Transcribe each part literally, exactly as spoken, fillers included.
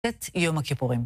יום הכיפורים.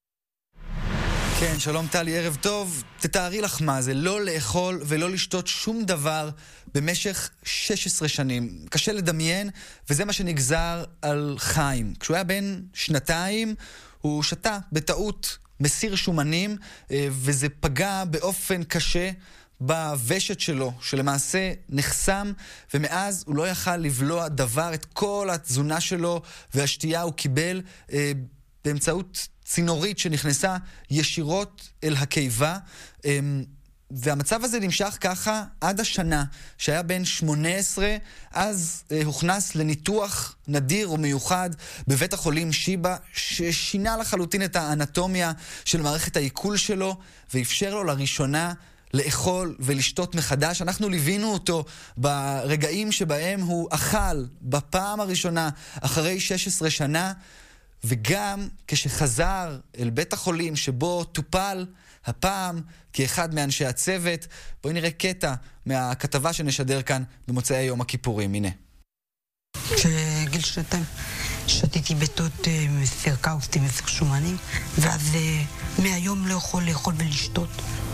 כן, שלום טלי, ערב טוב. תתארי לך מה זה, לא לאכול ולא לשתות שום דבר במשך שש עשרה שנים. קשה לדמיין, וזה מה שנגזר על חיים. כשהוא היה בן שנתיים, הוא שתה בטעות מסיר שומנים, וזה פגע באופן קשה בוושת שלו, שלמעשה נחסם, ומאז הוא לא יכל לבלוע דבר, את כל התזונה שלו והשתייה הוא קיבל אה, באמצעות צינורית שנכנסה ישירות אל הקיבה, אה, והמצב הזה נמשך ככה עד השנה, שהיה בן שמונה עשרה, אז אה, הוכנס לניתוח נדיר ומיוחד בבית החולים שיבה, ששינה לחלוטין את האנטומיה של מערכת העיכול שלו, ואפשר לו לראשונה לאכול ולשתות מחדש. אנחנו ליווינו אותו ברגעים שבהם הוא אכל בפעם הראשונה אחרי שש עשרה שנה, וגם כשחזר אל בית החולים שבו טופל הפעם כאחד מאנשי הצוות. בואי נראה קטע מהכתבה שנשדר כאן במוצאי יום הכיפורים. הנה. כשגיל שנתיים שתיתי בטעות מסיר קאוסטי, מסיר שומנים, ואז מהיום לא יכול לאכול ולשתות.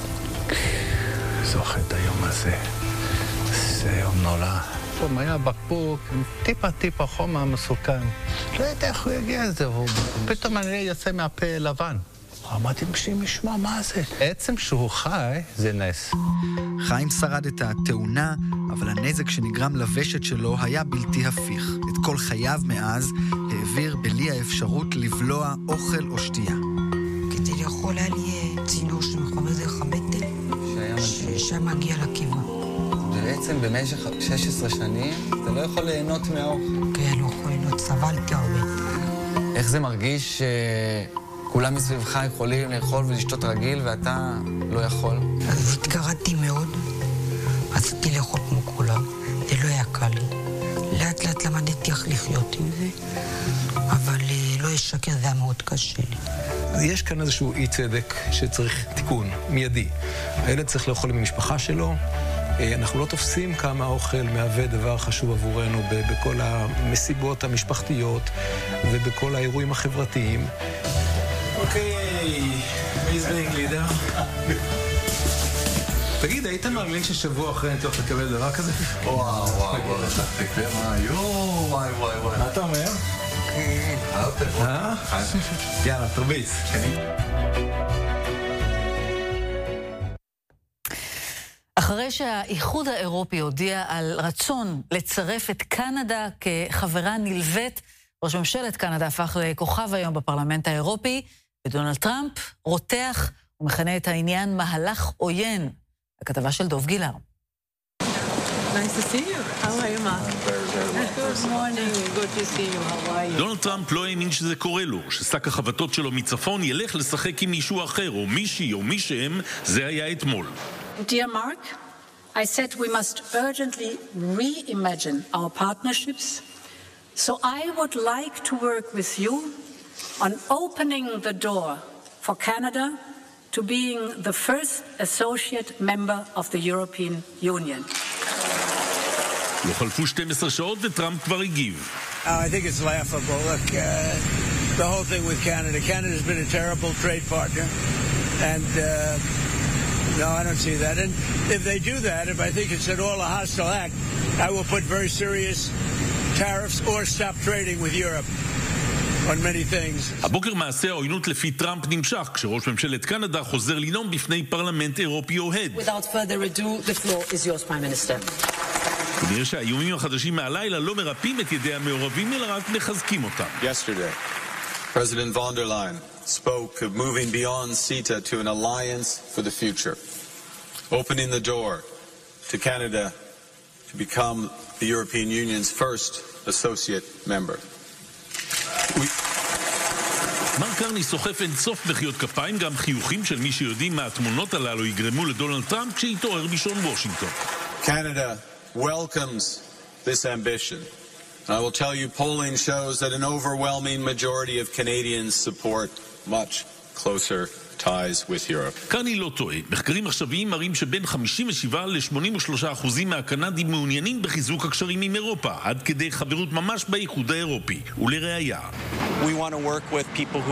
זוכר את היום הזה, זה יום נורא. פעם היה בקבוק, טיפה טיפה חומר מסוכן. לא יודע איך הוא יגיע לזה, פתאום אני יוצא מהפה לבן. אמרתי בשביל משמע מה זה. עצם שהוא חי זה נס. חיים שרד את התאונה, אבל הנזק שנגרם לוושת שלו היה בלתי הפיך. את כל חייו מאז העביר בלי האפשרות לבלוע אוכל או שתייה. כדי לאכול היה לי צינור שמחובר דרך הבטן, שמגיע לקיבה. בעצם במשך שש עשרה שנים אתה לא יכול ליהנות מהאוכל. כן, לא יכול ליהנות, סבלתי הרבה. איך זה מרגיש שכולם מסביבך יכולים לאכול ולשתות רגיל ואתה לא יכול? אז התגרדתי מאוד, רציתי לאכול כמו כולם, זה לא היה קל לי. לאט לאט למדתי איך לחיות עם זה, אבל לא ישקר, זה היה מאוד קשה לי. יש כאן איזשהו אי צדק שצריך תיקון מיידי. הילד צריך לאכול עם המשפחה שלו. אנחנו לא תופסים כמה האוכל מהווה דבר חשוב עבורנו בכל המסיבות המשפחתיות ובכל האירועים החברתיים. אוקיי, מי זבנג לידר? תגיד, היית מאמין ששבוע אחרי ניתוח לקבל דבר כזה? וואו, וואו, וואו, תקווה מה היום, וואי, וואי, וואי. מה אתה אומר? אה? יאללה, תרביץ. אחרי שהאיחוד האירופי הודיע על רצון לצרף את קנדה כחברה נלווית, ראש ממשלת קנדה הפך לכוכב היום בפרלמנט האירופי, ודונלד טראמפ רותח ומכנה את העניין מהלך עוין. הכתבה של דוב גילר. Nice to see you. How are you, Ma? Good morning. Good to see you. How are you? דונלד טראמפ לא האמין שזה קורה לו, ששק החבטות שלו מצפון ילך לשחק עם מישהו אחר, או מישהי או מישהם. זה היה אתמול. Dear Mark, I said we must urgently reimagine our partnerships. So I would like to work with you on opening the door for Canada to being the first associate member of the European Union. לא חלפו שתים עשרה שעות וטראמפ כבר הגיב. I think it's laughable. Look, uh, the whole thing with Canada. Canada's been a terrible trade partner. And, uh, no, I don't see that. And if they do that, if I think it's at all a hostile act, I will put very serious tariffs or stop trading with Europe on many things. הבוקר מעשה העוינות לפי טראמפ נמשך, כשראש ממשלת קנדה חוזר לנאום בפני פרלמנט אירופי אוהד. Without further ado, the floor is yours, Prime Minister. ונראה שהאיומים החדשים מהלילה לא מרפאים את ידי המעורבים, אלא רק מחזקים אותם. Yesterday, President von der Leyen spoke of moving beyond CETA to an alliance for the future, opening the door to Canada to become the European Union's first associate member. We... מר קרני סוחף אין סוף בחיות כפיים, גם חיוכים של מי שיודעים מה התמונות הללו יגרמו לדונלד טראמפ כשהתעורר בשעון וושינגטון. Canada welcomes this ambition. And I will tell you, polling shows that an overwhelming majority of Canadians support much closer ties with Europe. קרני לא טועה. מחקרים עכשוויים מראים שבין חמישים ושבעה ל-שמונים ושלושה אחוזים מהקנדים מעוניינים בחיזוק הקשרים עם אירופה, עד כדי חברות ממש באיחוד האירופי. ולראיה. We want to work with people who